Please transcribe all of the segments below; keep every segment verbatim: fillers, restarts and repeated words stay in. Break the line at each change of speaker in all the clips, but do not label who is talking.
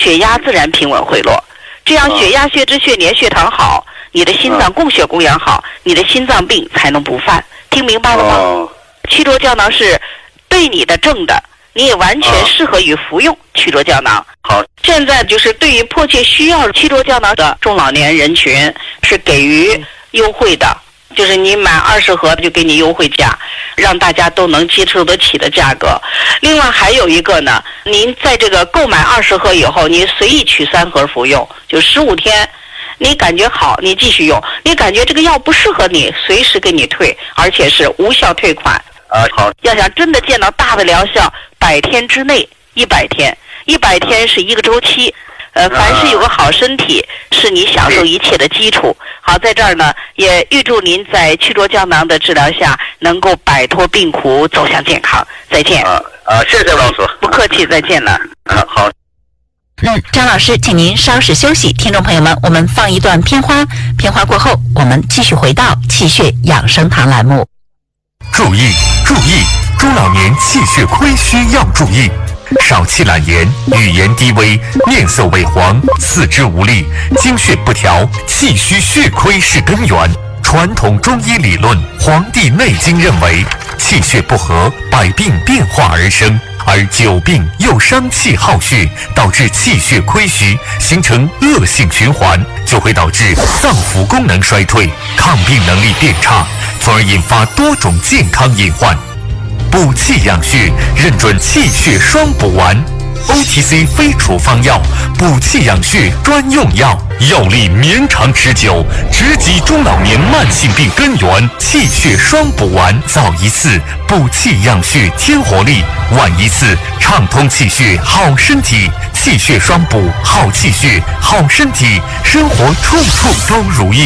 血压自然平稳回落。这样血压、血脂、血粘、血糖好，你的心脏供血供氧好，你的心脏病才能不犯。听明白了吗？曲浊胶囊是对你的正的，你也完全适合于服用曲浊胶囊。
好，
现在就是对于迫切需要曲浊胶囊的中老年人群是给予优惠的，就是你买二十盒就给你优惠价，让大家都能接受得起的价格。另外还有一个呢，您在这个购买二十盒以后，您随意取三盒服用，就十五天。你感觉好，你继续用；你感觉这个药不适合你，随时给你退，而且是无效退款。
啊，好。
要想真的见到大的疗效，百天之内，一百天，一百天是一个周期。呃，凡是有个好身体，是你享受一切的基础。好，在这儿呢，也预祝您在曲浊胶囊的治疗下，能够摆脱病苦，走向健康。再见。
啊啊，谢谢老师。
不客气，再见了。
啊，好。
嗯，张老师，请您稍事休息。听众朋友们，我们放一段片花，片花过后，我们继续回到气血养生堂栏目。
注意注意，中老年气血亏虚要注意。少气懒言，语言低微，面色萎黄，四肢无力，经血不调，气虚血亏是根源。传统中医理论《黄帝内经》认为，气血不和，百病变化而生，而久病又伤气耗血，导致气血亏虚，形成恶性循环，就会导致脏腑功能衰退，抗病能力变差，从而引发多种健康隐患。补气养血，认准气血双补丸 O T C 非处方药，补气养血专用药，药力绵长持久，直击中老年慢性病根源。气血双补丸，早一次补气养血添活力，晚一次畅通气血好身体。气血双补，好气血好身体，生活处处都如意。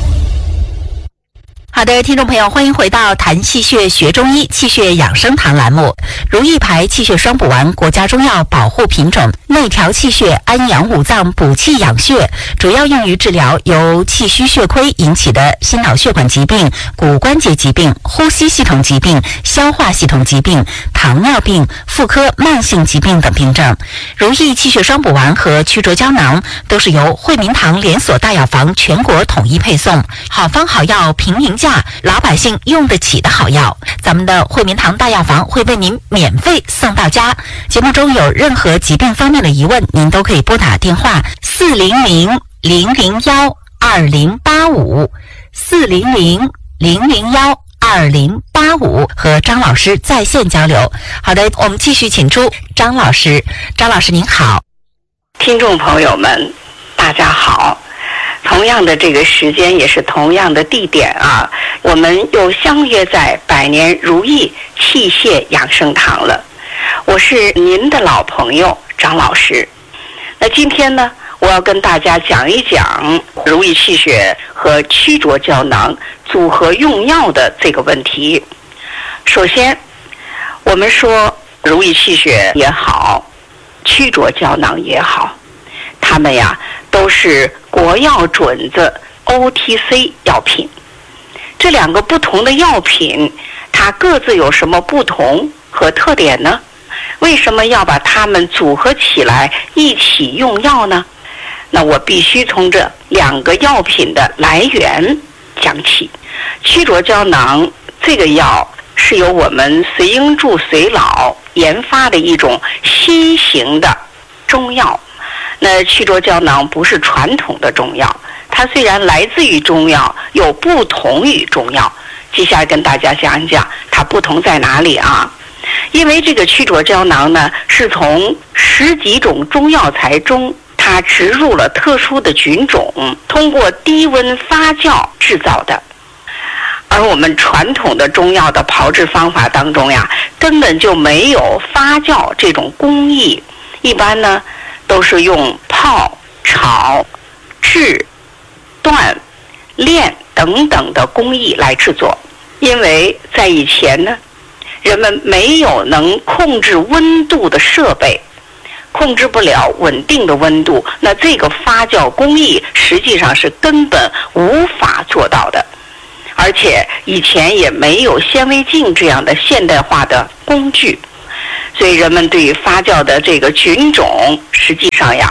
好的，听众朋友，欢迎回到谈气血学中医气血养生堂栏目。如意牌气血双补丸，国家中药保护品种，内调气血，安养五脏，补气养血，主要用于治疗由气虚血亏引起的心脑血管疾病、骨关节疾病、呼吸系统疾病、消化系统疾病、糖尿病、妇科慢性疾病等病症。如意气血双补丸和曲浊胶囊都是由惠民堂连锁大药房全国统一配送，好方好药平民价，老百姓用得起的好药，咱们的惠民堂大药房会为您免费送到家。节目中有任何疾病方面的疑问，您都可以拨打电话四零零零零幺二零八五四零零零零幺二零八五和张老师在线交流。好的，我们继续请出张老师。张老师您好。
听众朋友们，大家好。同样的这个时间，也是同样的地点啊，我们又相约在百年如意气血养生堂了。我是您的老朋友张老师。那今天呢，我要跟大家讲一讲如意气血和曲浊胶囊组合用药的这个问题。首先，我们说如意气血也好，曲浊胶囊也好，它们呀都是国药准子 O T C 药品。这两个不同的药品，它各自有什么不同和特点呢？为什么要把它们组合起来一起用药呢？那我必须从这两个药品的来源讲起。曲浊胶囊这个药是由我们隋英柱隋老研发的一种新型的中药。那曲浊胶囊不是传统的中药，它虽然来自于中药，又不同于中药。接下来跟大家讲一讲它不同在哪里啊？因为这个曲浊胶囊呢，是从十几种中药材中，它植入了特殊的菌种，通过低温发酵制造的。而我们传统的中药的炮制方法当中呀，根本就没有发酵这种工艺，一般呢都是用泡、炒、制、断、炼等等的工艺来制作。因为在以前呢，人们没有能控制温度的设备，控制不了稳定的温度，那这个发酵工艺实际上是根本无法做到的。而且以前也没有显微镜这样的现代化的工具，所以人们对于发酵的这个菌种实际上呀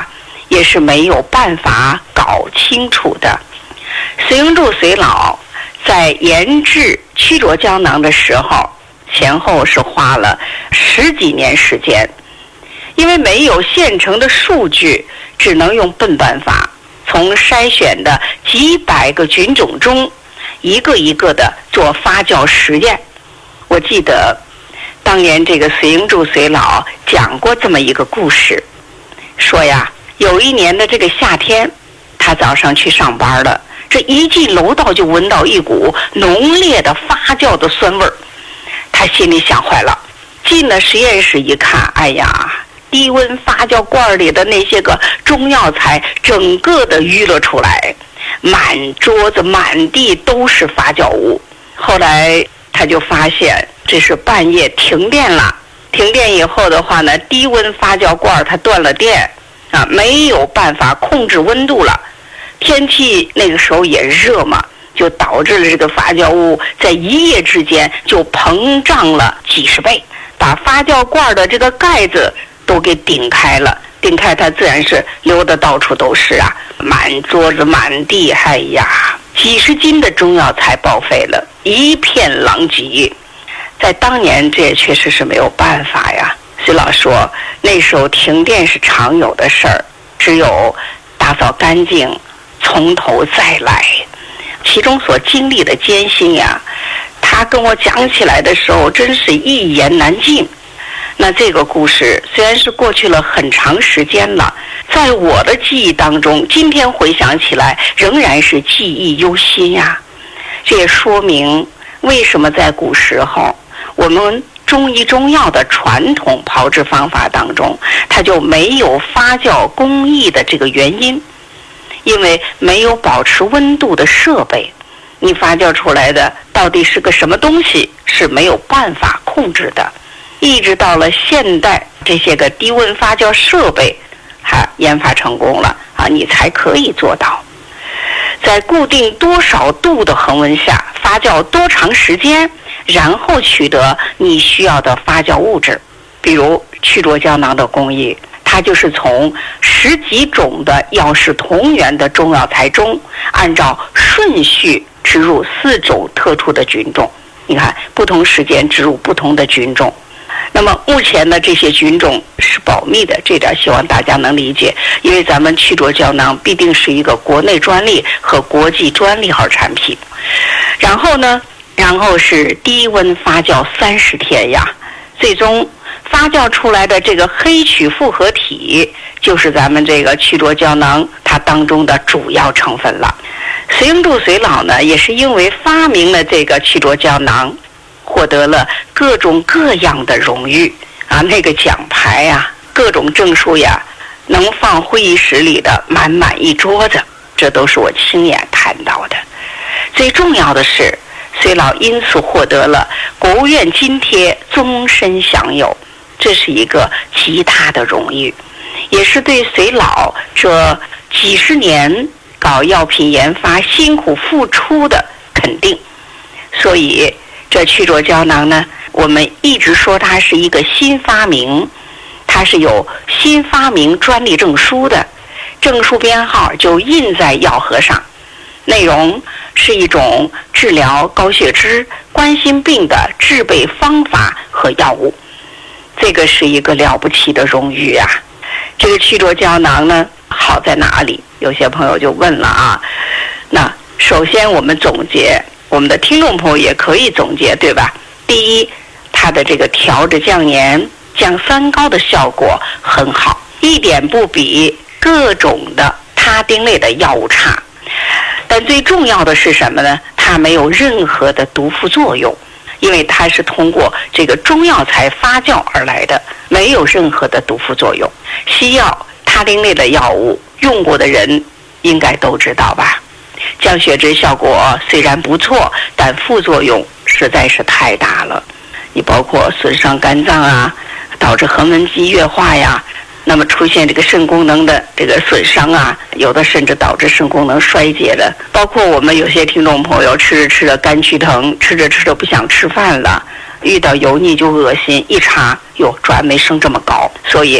也是没有办法搞清楚的。隋英柱隋老在研制曲浊胶囊的时候，前后是花了十几年时间，因为没有现成的数据，只能用笨办法，从筛选的几百个菌种中一个一个的做发酵实验。我记得当年这个隋英柱隋老讲过这么一个故事，说呀，有一年的这个夏天，他早上去上班了，这一进楼道就闻到一股浓烈的发酵的酸味儿，他心里想坏了，进了实验室一看，哎呀，低温发酵罐里的那些个中药材整个的淤了出来，满桌子满地都是发酵物。后来他就发现这是半夜停电了，停电以后的话呢，低温发酵罐它断了电啊，没有办法控制温度了。天气那个时候也热嘛，就导致了这个发酵物在一夜之间就膨胀了几十倍，把发酵罐的这个盖子都给顶开了，顶开它自然是流的到处都是啊，满桌子满地，哎呀，几十斤的中药材报废了，一片狼藉。在当年这也确实是没有办法呀。隋老说那时候停电是常有的事儿，只有打扫干净，从头再来，其中所经历的艰辛呀，他跟我讲起来的时候真是一言难尽。那这个故事虽然是过去了很长时间了，在我的记忆当中，今天回想起来仍然是记忆犹新呀。这也说明为什么在古时候我们中医中药的传统炮制方法当中，它就没有发酵工艺的这个原因，因为没有保持温度的设备，你发酵出来的到底是个什么东西是没有办法控制的。一直到了现代，这些个低温发酵设备还研发成功了啊，你才可以做到在固定多少度的恒温下发酵多长时间，然后取得你需要的发酵物质。比如曲浊胶囊的工艺，它就是从十几种的药食同源的中药材中，按照顺序植入四种特殊的菌种。你看，不同时间植入不同的菌种。那么目前的这些菌种是保密的，这点希望大家能理解，因为咱们曲浊胶囊必定是一个国内专利和国际专利号产品。然后呢，然后是低温发酵三十天呀，最终发酵出来的这个黑曲复合体就是咱们这个曲浊胶囊它当中的主要成分了。隋英柱隋老呢，也是因为发明了这个曲浊胶囊，获得了各种各样的荣誉啊，那个奖牌呀，各种证书呀，能放会议室里的满满一桌子，这都是我亲眼看到的。最重要的是，隋老因此获得了国务院津贴，终身享有，这是一个极大的荣誉，也是对隋老这几十年搞药品研发辛苦付出的肯定。所以这曲浊胶囊呢，我们一直说它是一个新发明，它是有新发明专利证书的，证书编号就印在药盒上，内容是一种治疗高血脂、冠心病的制备方法和药物。这个是一个了不起的荣誉啊！这个曲浊胶囊呢，好在哪里？有些朋友就问了啊。那首先我们总结，我们的听众朋友也可以总结，对吧？第一，它的这个调脂降炎、降三高的效果很好，一点不比各种的他汀类的药物差。但最重要的是什么呢？它没有任何的毒副作用，因为它是通过这个中药材发酵而来的，没有任何的毒副作用。西药他汀类的药物用过的人应该都知道吧？降血脂效果虽然不错，但副作用实在是太大了。你包括损伤肝脏啊，导致横纹肌越化呀，那么出现这个肾功能的这个损伤啊，有的甚至导致肾功能衰竭的。包括我们有些听众朋友吃着吃着肝区疼，吃着吃着不想吃饭了，遇到油腻就恶心，一查哟，转氨酶升这么高。所以他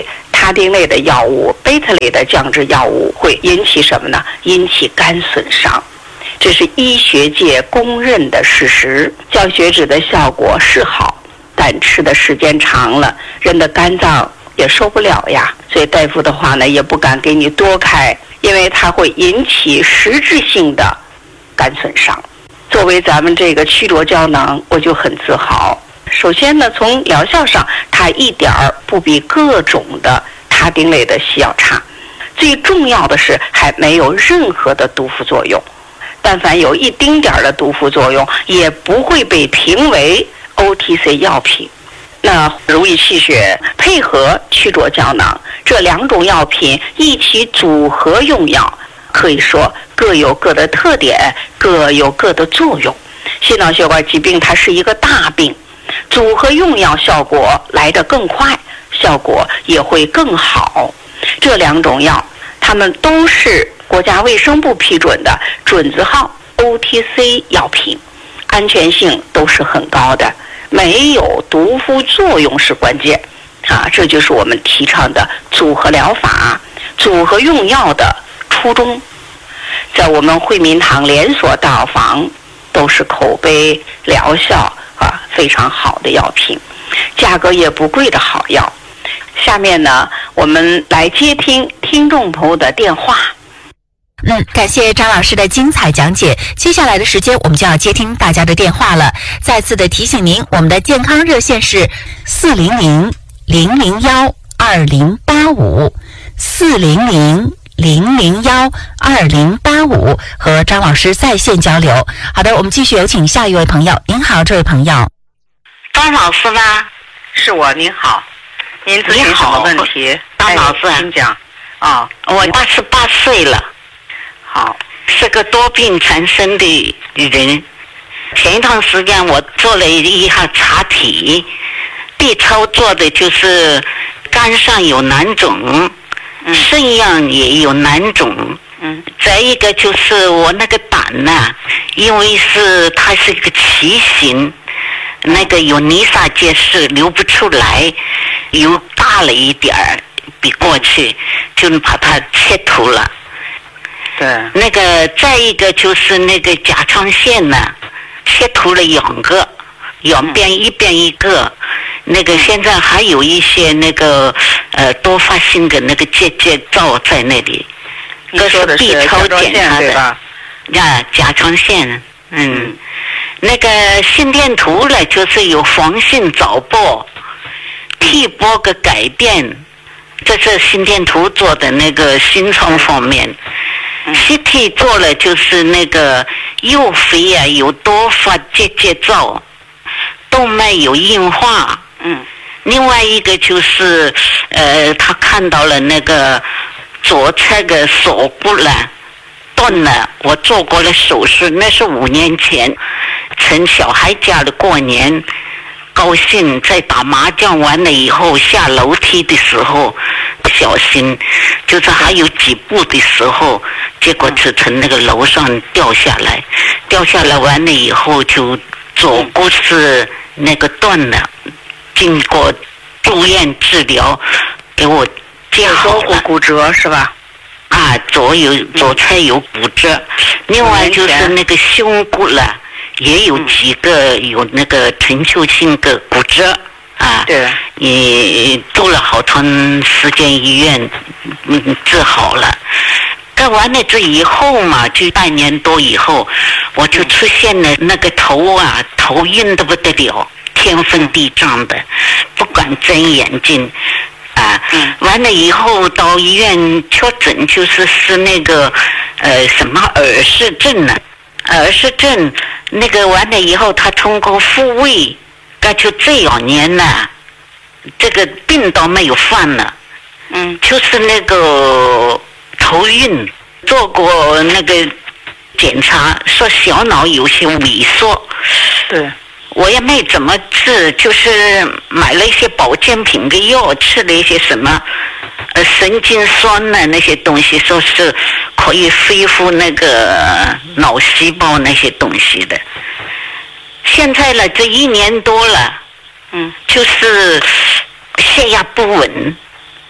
他汀类的药物、贝塔类的降脂药物会引起什么呢？引起肝损伤，这是医学界公认的事实。降血脂的效果是好，但吃的时间长了，人的肝脏也受不了呀。所以大夫的话呢，也不敢给你多开，因为它会引起实质性的肝损伤。作为咱们这个曲卓胶囊，我就很自豪。首先呢，从疗效上，它一点儿不比各种的他汀类的西药差。最重要的是，还没有任何的毒副作用。但凡有一丁点儿的毒副作用，也不会被评为 O T C 药品。那如意气血配合曲卓胶囊这两种药品一起组合用药，可以说各有各的特点，各有各的作用。心脑血管疾病它是一个大病，组合用药效果来得更快，效果也会更好。这两种药它们都是国家卫生部批准的准字号 O T C 药品，安全性都是很高的，没有毒副作用是关键啊！这就是我们提倡的组合疗法、组合用药的初衷。在我们惠民堂连锁大药房都是口碑疗效啊非常好的药品，价格也不贵的好药。下面呢，我们来接听听众朋友的电话。
嗯，感谢张老师的精彩讲解。接下来的时间，我们就要接听大家的电话了。再次的提醒您，我们的健康热线是四零零零零幺二零八五四零零零零幺二零八五，和张老师在线交流。好的，我们继续有请下一位朋友。您好，这位朋友。
张老师吗？
是我，您好。您咨询什么问题？
张老师，
请讲。啊、
哦，我八十八岁了。
好，
是个多病缠身的人。前一段时间我做了一下查体，B 超做的就是肝上有囊肿，
嗯、
肾样也有囊肿。
嗯，
再一个就是我那个胆呐、啊，因为是它是一个畸形，那个有泥沙结石流不出来，又大了一点儿，比过去就把它切除了。
对，
那个再一个就是那个甲状腺呢，切除了两个，两边一边一个。那个现在还有一些那个呃多发性的那个结节灶在那里，
这是 B 超检查的
啊，甲状腺，嗯，嗯那个心电图呢，就是有黄性早搏、T 波个改变，这是心电图做的那个心脏方面。嗯、C T 做了就是那个右肺啊有多发结节灶，动脉有硬化。
嗯，
另外一个就是呃，他看到了那个左侧的锁骨了断了，我做过了手术，那是五年前，趁小孩家的过年。高兴在打麻将完了以后下楼梯的时候不小心，就是还有几步的时候，结果是从那个楼上掉下来，掉下来完了以后就左骨是那个断了，经过住院治疗给我接好了。
左骨骨折是吧？
啊，左有左侧有骨折，另外就是那个胸骨了。也有几个有那个全球性的骨折啊，
对，
也住了好长时间医院，嗯，治好了。干完了这以后嘛，就半年多以后，我就出现了那个头啊，头晕得不得了，天昏地胀的，不敢睁眼睛。啊，嗯，完了以后到医院确诊，就是是那个呃什么耳石症呢、啊？耳石症那个完了以后，他通过复位，那就这两年呢，这个病倒没有犯了，
嗯，
就是那个头晕，做过那个检查，说小脑有些萎缩，
对。
我也没怎么治，就是买了一些保健品的药，吃了一些什么呃神经酸呢那些东西，说是可以恢复那个脑细胞那些东西的。现在了这一年多了，
嗯，
就是血压不稳，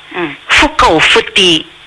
嗯，忽高忽低，